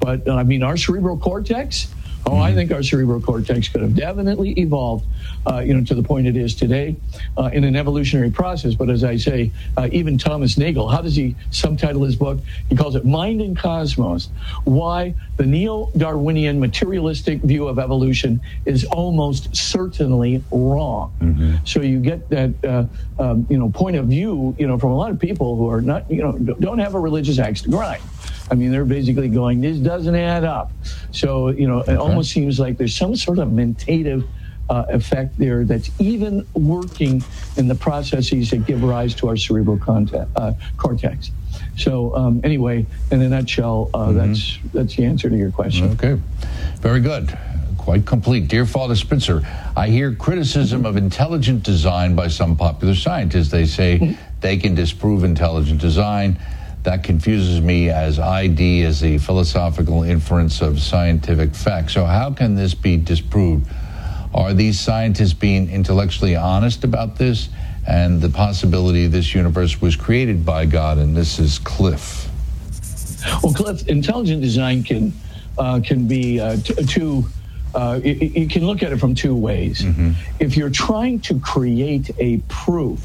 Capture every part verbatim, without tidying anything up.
But, uh, I mean, our cerebral cortex, oh, I think our cerebral cortex could have definitely evolved, uh, you know, to the point it is today uh, in an evolutionary process. But as I say, uh, even Thomas Nagel, how does he subtitle his book? He calls it Mind and Cosmos, Why the Neo-Darwinian Materialistic View of Evolution is Almost Certainly Wrong. Mm-hmm. So you get that, uh, um, you know, point of view, you know, from a lot of people who are not, you know, don't have a religious axe to grind. I mean, they're basically going, this doesn't add up. So, you know, okay. It almost seems like there's some sort of mentative uh, effect there that's even working in the processes that give rise to our cerebral contact, uh, cortex. So um, anyway, in a nutshell, uh, mm-hmm. that's that's the answer to your question. Okay, very good. Quite complete. Dear Father Spitzer, I hear criticism of intelligent design by some popular scientists. They say mm-hmm. they can disprove intelligent design. That confuses me, as I D is the philosophical inference of scientific fact. So how can this be disproved? Are these scientists being intellectually honest about this and the possibility this universe was created by God? And this is Cliff. Well, Cliff, intelligent design can uh, can be uh, t- two. Uh, you can look at it from two ways. Mm-hmm. If you're trying to create a proof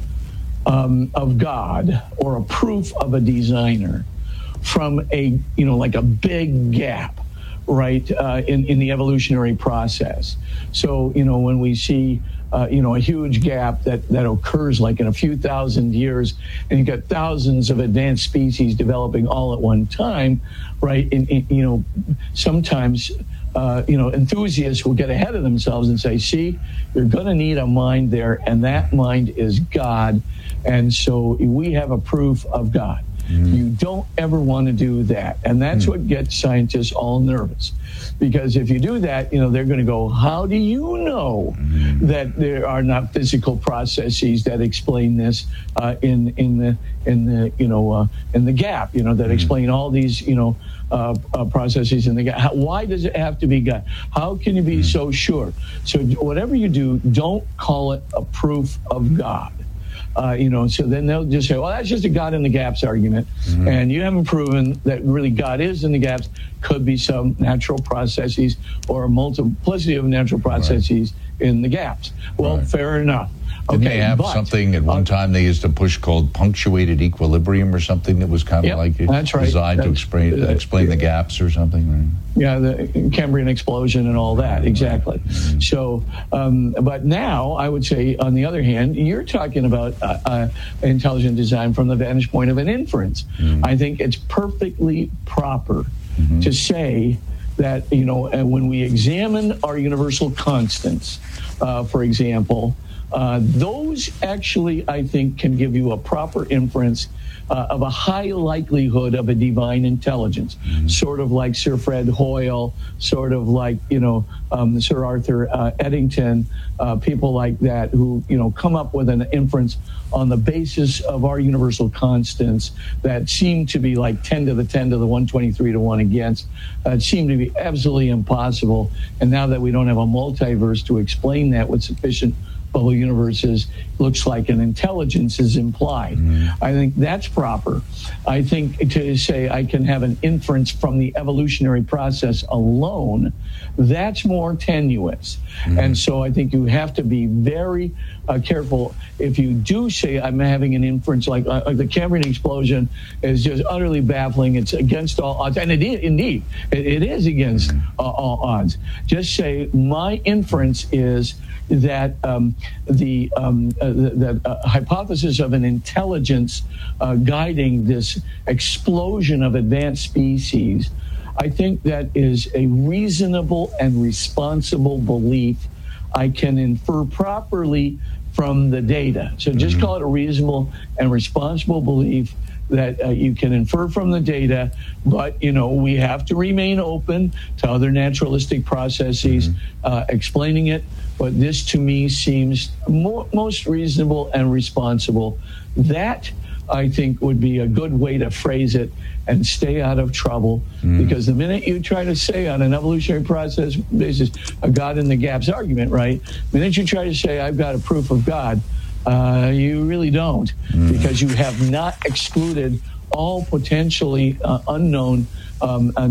Um, of God or a proof of a designer from a, you know, like a big gap, right, uh, in, in the evolutionary process. So, you know, when we see, uh, you know, a huge gap that, that occurs like in a few thousand years, and you've got thousands of advanced species developing all at one time, right, in, in, you know, sometimes Uh, you know, enthusiasts will get ahead of themselves and say, see, you're going to need a mind there, and that mind is God. And so we have a proof of God. Mm-hmm. You don't ever want to do that. And that's mm-hmm. what gets scientists all nervous. Because if you do that, you know, they're going to go, how do you know mm-hmm. that there are not physical processes that explain this uh, in in the in the you know uh, in the gap, you know, that mm-hmm. explain all these, you know, uh, uh, processes in the gap? How, why does it have to be God? How can you be mm-hmm. so sure? So whatever you do, don't call it a proof of God. Uh, you know, so then they'll just say, well, that's just a God in the gaps argument. Mm-hmm. And you haven't proven that really God is in the gaps. Could be some natural processes or a multiplicity of natural processes right. in the gaps. Well, right. fair enough. Didn't okay, they have but, something at one uh, time they used a push called punctuated equilibrium or something that was kind of yep, like it, that's right. designed that's, to explain, uh, explain the gaps or something? Right? Yeah, the Cambrian explosion and all that, exactly. Mm-hmm. So, um, but now I would say, on the other hand, you're talking about uh, uh, intelligent design from the vantage point of an inference. Mm-hmm. I think it's perfectly proper mm-hmm. to say that, you know, uh, when we examine our universal constants, uh, for example, uh, those actually, I think, can give you a proper inference Uh, of a high likelihood of a divine intelligence, mm-hmm. sort of like Sir Fred Hoyle, sort of like, you know, um, Sir Arthur uh, Eddington, uh, people like that who, you know, come up with an inference on the basis of our universal constants that seem to be like ten to the ten to the one twenty-three to one against, uh, seem to be absolutely impossible. And now that we don't have a multiverse to explain that with sufficient bubble universes, looks like an intelligence is implied. Mm-hmm. I think that's proper. I think to say I can have an inference from the evolutionary process alone, that's more tenuous. Mm-hmm. And so I think you have to be very uh, careful. If you do say I'm having an inference, like, uh, like the Cambrian explosion is just utterly baffling, it's against all odds, and it is, indeed, it, it is against mm-hmm. uh, all odds. Just say my inference is that um, the um, uh, the, the uh, hypothesis of an intelligence uh, guiding this explosion of advanced species, I think that is a reasonable and responsible belief I can infer properly from the data. So just mm-hmm. call it a reasonable and responsible belief that uh, you can infer from the data, but, you know, we have to remain open to other naturalistic processes mm-hmm. uh, explaining it. But this, to me, seems more, most reasonable and responsible. That, I think, would be a good way to phrase it and stay out of trouble. Mm. Because the minute you try to say on an evolutionary process basis, a God in the gaps argument, right? The minute you try to say, I've got a proof of God, uh, you really don't. Mm. Because you have not excluded all potentially uh, unknown um,